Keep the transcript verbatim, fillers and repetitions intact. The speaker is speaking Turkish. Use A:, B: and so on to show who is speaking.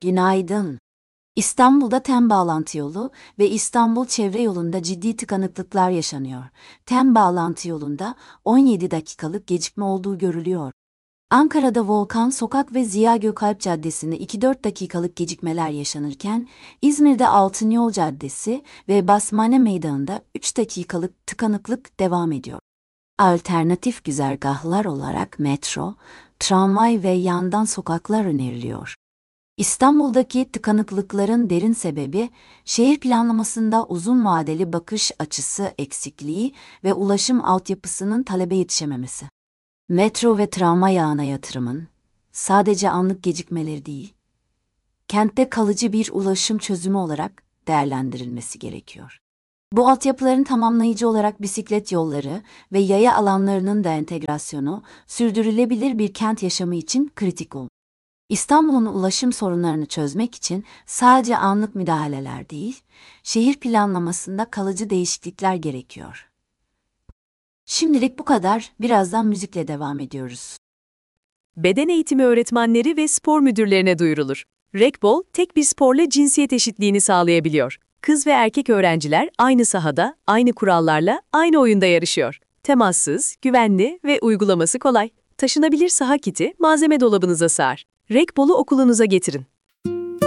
A: Günaydın. İstanbul'da TEM bağlantı yolu ve İstanbul çevre yolunda ciddi tıkanıklıklar yaşanıyor. TEM bağlantı yolunda on yedi dakikalık gecikme olduğu görülüyor. Ankara'da Volkan Sokak ve Ziya Gökalp Caddesi'nde iki dört dakikalık gecikmeler yaşanırken, İzmir'de Altınyol Caddesi ve Basmane Meydanı'nda üç dakikalık tıkanıklık devam ediyor. Alternatif güzergahlar olarak metro, tramvay ve yandan sokaklar öneriliyor. İstanbul'daki tıkanıklıkların derin sebebi, şehir planlamasında uzun vadeli bakış açısı eksikliği ve ulaşım altyapısının talebe yetişememesi. Metro ve tramvay ağına yatırımın, sadece anlık gecikmeleri değil, kentte kalıcı bir ulaşım çözümü olarak değerlendirilmesi gerekiyor. Bu altyapıların tamamlayıcı olarak bisiklet yolları ve yaya alanlarının da entegrasyonu, sürdürülebilir bir kent yaşamı için kritik olur. İstanbul'un ulaşım sorunlarını çözmek için sadece anlık müdahaleler değil, şehir planlamasında kalıcı değişiklikler gerekiyor. Şimdilik bu kadar, birazdan müzikle devam ediyoruz.
B: Beden eğitimi öğretmenleri ve spor müdürlerine duyurulur. Rekbol, tek bir sporla cinsiyet eşitliğini sağlayabiliyor. Kız ve erkek öğrenciler aynı sahada, aynı kurallarla, aynı oyunda yarışıyor. Temassız, güvenli ve uygulaması kolay. Taşınabilir saha kiti malzeme dolabınıza sığar. Rekbol'u okulunuza getirin.